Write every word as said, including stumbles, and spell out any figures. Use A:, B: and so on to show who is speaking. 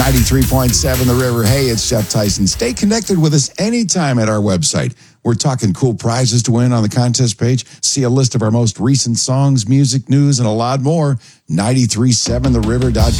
A: ninety-three point seven The River. Hey, it's Jeff Tyson. Stay connected with us anytime at our website. We're talking cool prizes to win on the contest page. See a list of our most recent songs, music, news, and a lot more. nine three seven the river dot com.